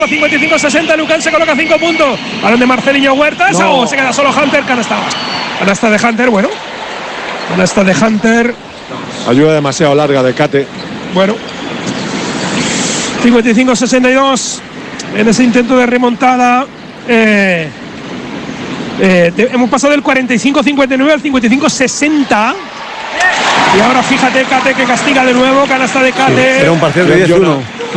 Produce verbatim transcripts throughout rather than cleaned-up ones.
cincuenta y cinco sesenta, Lucan se coloca cinco puntos. Balón de Marcelinho Huertas. No. Oh, se queda solo Hunter. Canasta. Canasta de Hunter, bueno. Canasta de Hunter. Ayuda demasiado larga de Cate. Bueno. cincuenta y cinco sesenta y dos. En ese intento de remontada. Eh, eh, de, hemos pasado del cuarenta y cinco cincuenta y nueve al cincuenta y cinco sesenta. Y ahora fíjate, Cate que castiga de nuevo. Canasta de Cate. Sí, era un parcial de diez uno.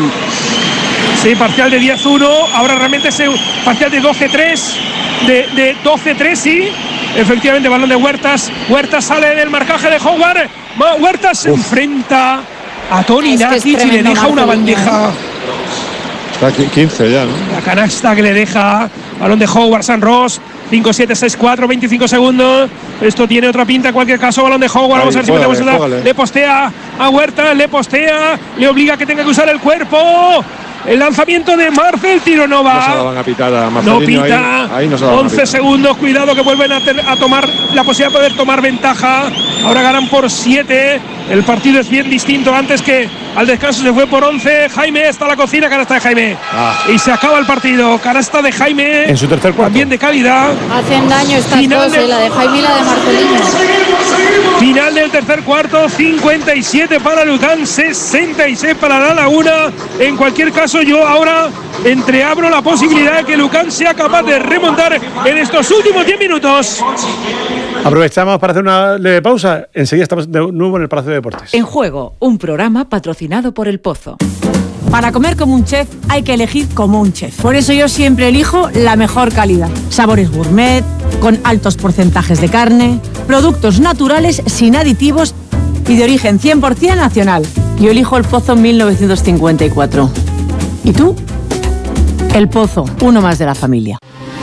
Sí, parcial de diez uno. Ahora realmente es parcial de doce tres. De, de doce tres, sí. Efectivamente, balón de Huertas. Huertas sale del marcaje de Howard. Huertas se enfrenta a Toni Nakic y le deja una bandeja. Está aquí quince ya, ¿no? La canasta que le deja. Balón de Howard, San Ross. cinco siete seis cuatro, veinticinco segundos. Esto tiene otra pinta en cualquier caso. Balón de Howard. Vamos a ver si podemos ayudar. Le postea a Huertas, le postea. Le obliga a que tenga que usar el cuerpo. El lanzamiento de Marcel, tiro no va. No se la van a pitar a no pita. Ahí, ahí no se la van once segundos, cuidado que vuelven a, ter, a tomar la posibilidad de poder tomar ventaja. Ahora ganan por siete. El partido es bien distinto. Antes que al descanso se fue por once. Jaime está a la cocina, canasta de Jaime. Ah. Y se acaba el partido. Canasta de Jaime. En su tercer cuarto. También de calidad. Hacen daño estas Final dos, de... la de Jaime y la de Marcelino. Final del tercer cuarto, cincuenta y siete para Lucan, sesenta y seis para La Laguna. En cualquier caso, yo ahora entreabro la posibilidad de que Lucan sea capaz de remontar en estos últimos diez minutos. Aprovechamos para hacer una leve pausa. Enseguida estamos de nuevo en el Palacio de Deportes. En Juego, un programa patrocinado por El Pozo. Para comer como un chef hay que elegir como un chef. Por eso yo siempre elijo la mejor calidad. Sabores gourmet, con altos porcentajes de carne, productos naturales sin aditivos y de origen cien por ciento nacional. Yo elijo El Pozo mil novecientos cincuenta y cuatro. ¿Y tú? El Pozo, uno más de la familia.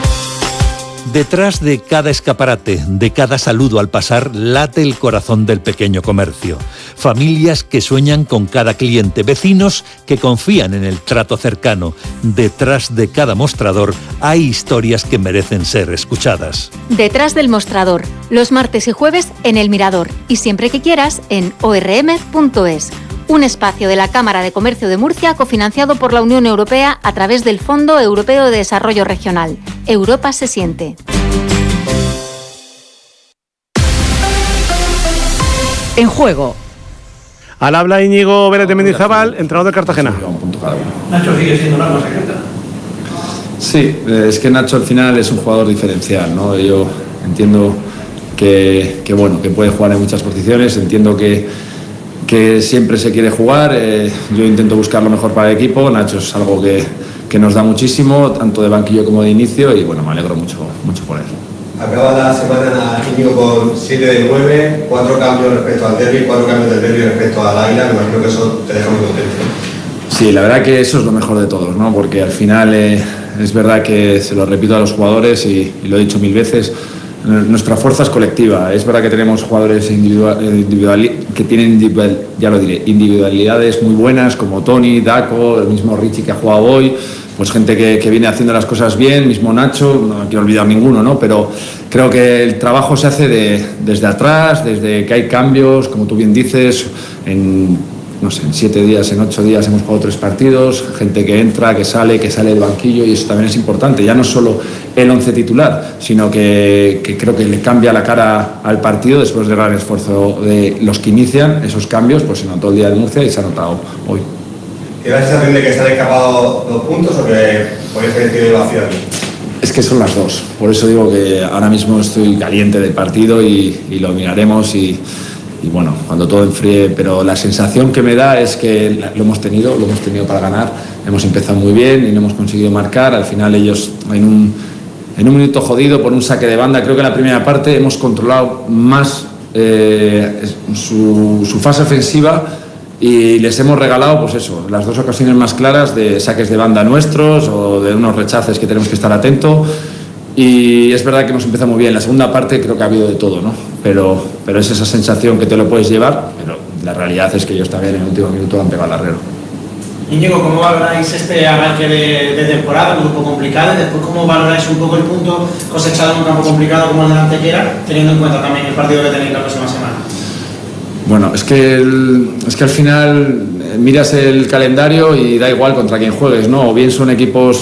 Detrás de cada escaparate, de cada saludo al pasar, late el corazón del pequeño comercio. Familias que sueñan con cada cliente, vecinos que confían en el trato cercano. Detrás de cada mostrador hay historias que merecen ser escuchadas. Detrás del mostrador, los martes y jueves en El Mirador y siempre que quieras en o r m punto es. Un espacio de la Cámara de Comercio de Murcia cofinanciado por la Unión Europea a través del Fondo Europeo de Desarrollo Regional. Europa se siente. En Juego. Al habla Íñigo Vélez de Mendizábal, entrenador de Cartagena. Nacho sigue siendo un arma secreta. Sí, es que Nacho al final es un jugador diferencial, ¿no? Yo entiendo que, que bueno, que puede jugar en muchas posiciones, entiendo que que siempre se quiere jugar, eh, yo intento buscar lo mejor para el equipo. Nacho es algo que, que nos da muchísimo, tanto de banquillo como de inicio, y bueno, me alegro mucho, mucho por él. Acaba la semana Íñigo con siete de nueve, cuatro cambios respecto al derbi, cuatro cambios del derbi respecto al Águila. Me imagino que eso te deja muy contento. Sí, la verdad que eso es lo mejor de todos, ¿no? Porque al final eh, es verdad que se lo repito a los jugadores y, y lo he dicho mil veces. Nuestra fuerza es colectiva. Es verdad que tenemos jugadores individual, individual, que tienen individual, ya lo diré, individualidades muy buenas, como Toni, Daco, el mismo Richie que ha jugado hoy, pues gente que, que viene haciendo las cosas bien, mismo Nacho, no quiero olvidar ninguno, ¿no? Pero creo que el trabajo se hace de, desde atrás, desde que hay cambios, como tú bien dices, en no sé, en siete días, en ocho días hemos jugado tres partidos, gente que entra, que sale, que sale del banquillo, y eso también es importante, ya no solo el once titular, sino que, que creo que le cambia la cara al partido después del gran esfuerzo de los que inician esos cambios, pues se notó el día de Murcia y se ha notado hoy. ¿Tienes la sensación de que se han escapado dos puntos o que podéis haber tenido la ciudad? Es que son las dos, por eso digo que ahora mismo estoy caliente del partido y, y lo miraremos y Y bueno, cuando todo enfríe, pero la sensación que me da es que lo hemos tenido, lo hemos tenido para ganar. Hemos empezado muy bien y no hemos conseguido marcar. Al final ellos, en un, en un minuto jodido por un saque de banda, creo que en la primera parte hemos controlado más eh, su, su fase ofensiva y les hemos regalado, pues eso, las dos ocasiones más claras de saques de banda nuestros o de unos rechaces que tenemos que estar atentos. Y es verdad que hemos empezado muy bien. La segunda parte creo que ha habido de todo, ¿no? Pero, pero es esa sensación que te lo puedes llevar, pero la realidad es que ellos también en el último minuto han pegado al arrero. Íñigo, ¿cómo valoráis este arranque de, de temporada, un grupo complicado? Y después, ¿cómo valoráis un poco el punto cosechado en un campo complicado como el de Antequera, teniendo en cuenta también el partido que tenéis la próxima semana? Bueno, es que, el, es que al final miras el calendario y da igual contra quién juegues, ¿no? O bien son equipos